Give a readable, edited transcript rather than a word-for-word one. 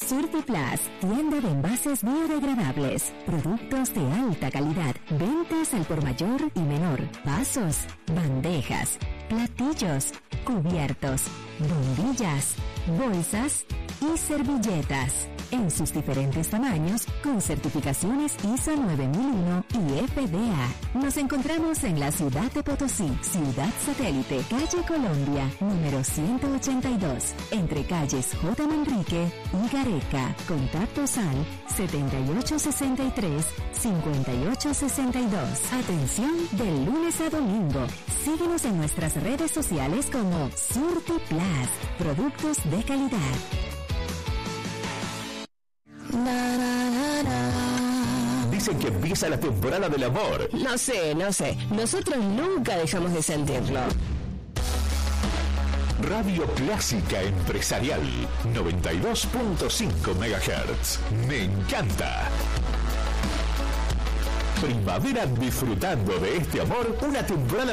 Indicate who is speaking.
Speaker 1: Surtiplas, tienda de envases biodegradables, productos de alta calidad, ventas al por mayor y menor, vasos, bandejas, platillos, cubiertos, bombillas, bolsas y servilletas en sus diferentes tamaños con certificaciones ISO 9001 y FDA. Nos encontramos en la ciudad de Potosí, Ciudad Satélite, calle Colombia, número 182, entre calles J. Manrique y Gareca. Contactos al 7863-5862. Atención del lunes a domingo. Síguenos en nuestras redes sociales como Surtiplas, productos de calidad.
Speaker 2: Dicen que empieza la temporada del amor.
Speaker 3: No sé. Nosotros nunca dejamos de sentirlo.
Speaker 2: Radio Clásica Empresarial 92.5 MHz. Me encanta. Primavera disfrutando de este amor una temporada